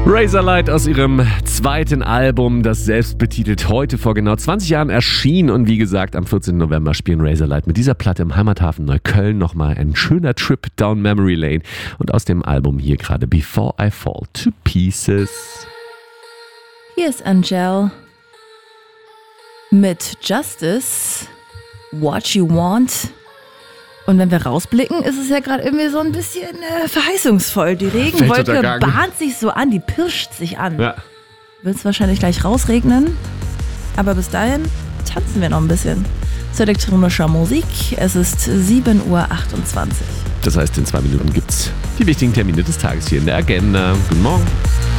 Razorlight aus ihrem zweiten Album, das selbstbetitelt heute vor genau 20 Jahren erschien. Und wie gesagt, am 14. November spielen Razorlight mit dieser Platte im Heimathafen Neukölln nochmal ein schöner Trip down Memory Lane. Und aus dem Album hier gerade Before I Fall to Pieces. Hier ist Angèle mit Justice, What You Want. Und wenn wir rausblicken, ist es ja gerade irgendwie so ein bisschen verheißungsvoll. Die Regenwolke bahnt sich so an, die pirscht sich an. Ja. Wird es wahrscheinlich gleich rausregnen. Aber bis dahin tanzen wir noch ein bisschen zu elektronischer Musik. Es ist 7:28 Uhr. Das heißt, in 2 Minuten gibt's die wichtigen Termine des Tages hier in der Agenda. Guten Morgen.